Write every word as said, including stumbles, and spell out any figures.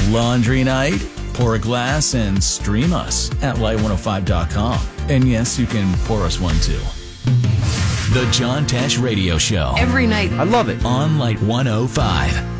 Laundry night? Pour a glass and stream us at light one oh five dot com. And yes, you can pour us one too. The John Tesh Radio Show. Every night. I love it. On Light one oh five.